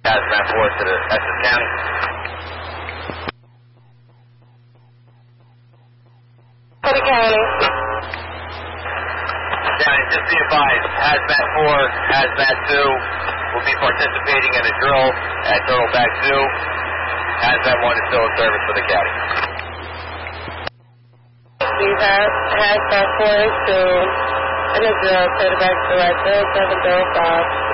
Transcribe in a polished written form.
Hazmat 4 to the Essex County. For the county. County, just be advised, Hazmat 4, Hazmat 2 will be participating in a drill at Turtleback Zoo. Hazmat 1 is still in service for the county. You have Hazmat 4 to in a drill, Turtleback Zoo at 0705.